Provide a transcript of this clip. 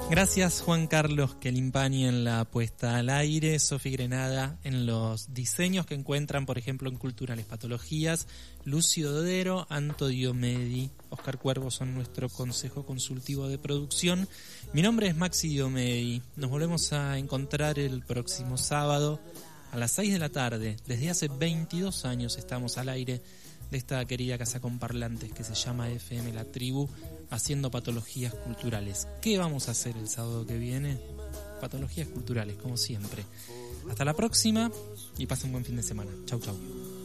Gracias Juan Carlos Quelimpani en la puesta al aire, Sofi Grenada en los diseños que encuentran, por ejemplo, en Culturales Patologías, Lucio Dodero, Anto Diomedi, Oscar Cuervo son nuestro consejo consultivo de producción. Mi nombre es Maxi Diomedi. Nos volvemos a encontrar el próximo sábado a las 6 de la tarde. Desde hace 22 años estamos al aire de esta querida casa con parlantes que se llama FM La Tribu, haciendo patologías culturales. ¿Qué vamos a hacer el sábado que viene? Patologías culturales, como siempre. Hasta la próxima y pasen un buen fin de semana. Chau, chau.